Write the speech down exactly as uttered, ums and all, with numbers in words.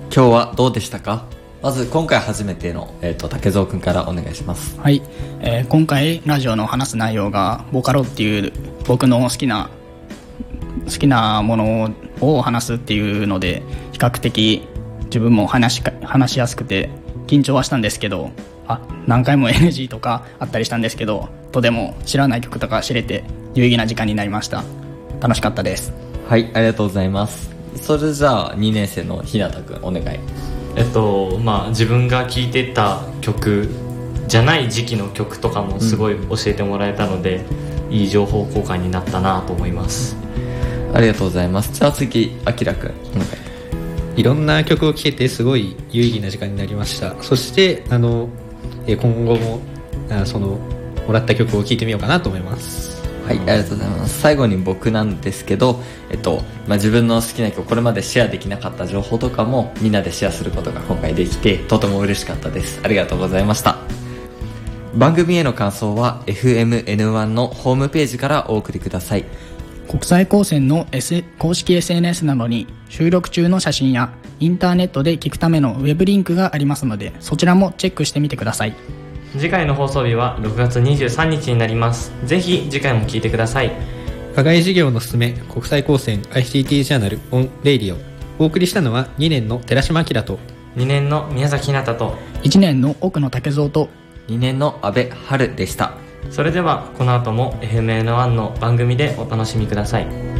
今日はどうでしたか？まず今回初めての、えー、と竹蔵くんからお願いします。 はい、えー、今回ラジオの話す内容がボカロっていう僕の好きな好きなものを話すっていうので、比較的自分も話しか話しやすくて緊張はしたんですけど、あ何回も エヌジー とかあったりしたんですけど、とても知らない曲とか知れて有意義な時間になりました。楽しかったです。 はい、ありがとうございます。それじゃあにねん生のひなたくんお願い。 えっとまあ自分が聴いてた曲じゃない時期の曲とかもすごい教えてもらえたので、うん、いい情報交換になったなと思います。 ありがとうございます。じゃあ次あきらくんお願い。 いろんな曲を聴けてすごい有意義な時間になりました。そしてあの今後もあそのもらった曲を聴いてみようかなと思います。 はい、ありがとうございます。最後に僕なんですけど、えっとまあ、自分の好きな曲、これまでシェアできなかった情報とかもみんなでシェアすることが今回できてとても嬉しかったです。ありがとうございました。番組への感想は エフエムエヌワン のホームページからお送りください。 国際高専の、S、公式 エスエヌエス などに収録中の写真やインターネットで聞くためのウェブリンクがありますので、そちらもチェックしてみてください。 次回の放送日はろくがつにじゅうさんにちになります。ぜひ次回も聞いてください。 課外授業のすすめ国際高専 アイシーティー ジャーナルオンレイディオ、お送りしたのはにねんの寺島明とにねんの宮崎ひなたといちねんの奥野竹蔵とにねんの阿部春でした。 それではこの後も エフエムエヌワン の番組でお楽しみください。